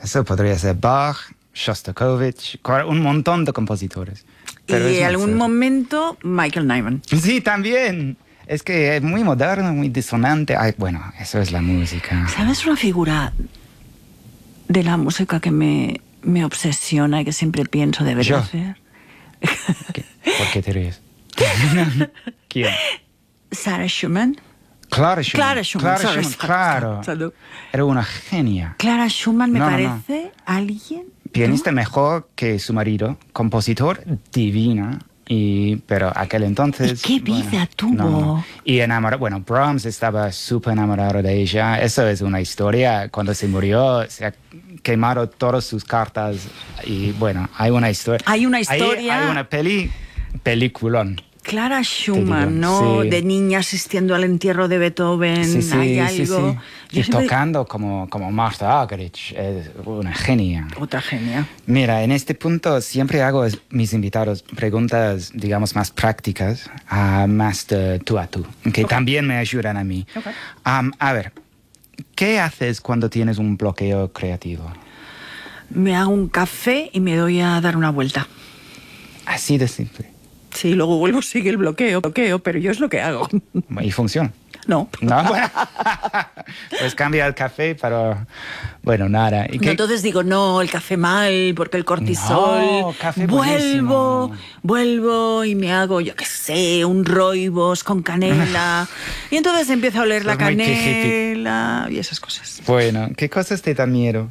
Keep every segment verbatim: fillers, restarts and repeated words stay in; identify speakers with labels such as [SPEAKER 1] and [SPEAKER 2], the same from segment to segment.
[SPEAKER 1] Eso podría ser Bach, Shostakovich, un montón de compositores. Pero
[SPEAKER 2] y
[SPEAKER 1] es
[SPEAKER 2] en algún
[SPEAKER 1] muy
[SPEAKER 2] momento Michael Nyman.
[SPEAKER 1] Sí, también. Es que es muy moderno, muy disonante. Ay, bueno, eso es la música.
[SPEAKER 2] ¿Sabes una figura de la música que me, me obsesiona y que siempre pienso debería
[SPEAKER 1] Yo.
[SPEAKER 2] hacer?
[SPEAKER 1] ¿Qué? ¿Por qué te ríes? ¿Quién?
[SPEAKER 2] Sarah Schumann.
[SPEAKER 1] Clara Schumann.
[SPEAKER 2] Clara Schumann,
[SPEAKER 1] Clara
[SPEAKER 2] sorry,
[SPEAKER 1] Schumann,
[SPEAKER 2] Scott,
[SPEAKER 1] claro.
[SPEAKER 2] Scott, salud.
[SPEAKER 1] Era una genia.
[SPEAKER 2] Clara Schumann me
[SPEAKER 1] No, no,
[SPEAKER 2] parece alguien...
[SPEAKER 1] Pianista
[SPEAKER 2] ¿no?
[SPEAKER 1] mejor que su marido, compositor divina, y, pero aquel entonces...
[SPEAKER 2] ¿Y qué vida
[SPEAKER 1] bueno,
[SPEAKER 2] tuvo?
[SPEAKER 1] no, no. Y enamorado, bueno, Brahms estaba súper enamorado de ella. Eso es una historia. Cuando se murió, se ha quemado todas sus cartas. Y bueno, hay una historia.
[SPEAKER 2] Hay una historia...
[SPEAKER 1] Hay, hay una peli, peliculón.
[SPEAKER 2] Clara Schumann,
[SPEAKER 1] digo,
[SPEAKER 2] ¿no?
[SPEAKER 1] sí.
[SPEAKER 2] De niña asistiendo al entierro de Beethoven.
[SPEAKER 1] Sí, sí,
[SPEAKER 2] hay
[SPEAKER 1] sí,
[SPEAKER 2] algo...
[SPEAKER 1] sí.
[SPEAKER 2] Yo
[SPEAKER 1] Y
[SPEAKER 2] siempre-
[SPEAKER 1] tocando como, como Martha Argerich, es una genia.
[SPEAKER 2] Otra genia.
[SPEAKER 1] Mira, en este punto siempre hago a mis invitados preguntas, digamos, más prácticas, uh, más de tú a tú, que
[SPEAKER 2] Okay.
[SPEAKER 1] también me ayudan a mí.
[SPEAKER 2] Okay.
[SPEAKER 1] Um, a ver, ¿qué haces cuando tienes un bloqueo creativo?
[SPEAKER 2] Me hago un café y me doy a dar una vuelta.
[SPEAKER 1] Así de simple.
[SPEAKER 2] Sí, luego vuelvo, sigue el bloqueo, bloqueo, pero yo es lo que hago.
[SPEAKER 1] Y funciona.
[SPEAKER 2] No.
[SPEAKER 1] No, bueno. Pues cambia el café, pero bueno, nada. ¿Y
[SPEAKER 2] No,
[SPEAKER 1] qué-
[SPEAKER 2] entonces digo, no, el café mal, porque el cortisol.
[SPEAKER 1] No, café
[SPEAKER 2] vuelvo,
[SPEAKER 1] buenísimo.
[SPEAKER 2] vuelvo y me hago, yo qué sé, un rooibos con canela. Y entonces empiezo a oler la
[SPEAKER 1] Sos muy
[SPEAKER 2] canela y esas cosas.
[SPEAKER 1] Bueno, ¿qué cosas te dan miedo?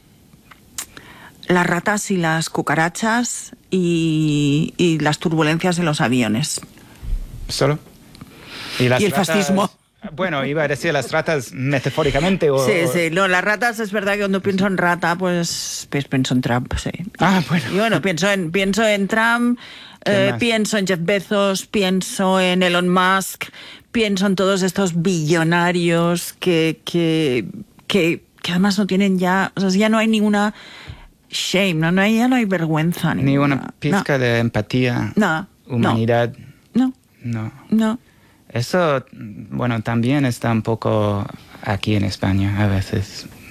[SPEAKER 2] Las ratas y las cucarachas y, y las turbulencias de los aviones.
[SPEAKER 1] ¿Solo? las
[SPEAKER 2] Y el
[SPEAKER 1] ratas-
[SPEAKER 2] fascismo.
[SPEAKER 1] Bueno, iba a decir las ratas metafóricamente o...
[SPEAKER 2] Sí, sí, no, las ratas es verdad que cuando pienso en rata, pues, pues pienso en Trump, sí.
[SPEAKER 1] Ah, bueno.
[SPEAKER 2] Y bueno, pienso en, pienso en Trump,
[SPEAKER 1] ¿Qué
[SPEAKER 2] eh,
[SPEAKER 1] más?
[SPEAKER 2] pienso en Jeff Bezos, pienso en Elon Musk, pienso en todos estos billonarios que, que, que, que además no tienen ya, o sea, ya no hay ninguna shame, no, no hay, ya no hay vergüenza.
[SPEAKER 1] Ni
[SPEAKER 2] ninguna.
[SPEAKER 1] una pizca de empatía,
[SPEAKER 2] Nada,
[SPEAKER 1] humanidad.
[SPEAKER 2] No,
[SPEAKER 1] No.
[SPEAKER 2] no.
[SPEAKER 1] Eso, bueno, también está un poco aquí en España a veces.